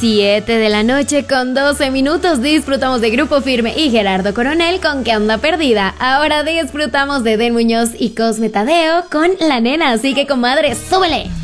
7 de la noche con 12 minutos. Disfrutamos de Grupo Firme y Gerardo Coronel con ¿Qué onda perdida? Ahora disfrutamos de Den Muñoz y Cosme Tadeo con La Nena. Así que, comadre, súbele.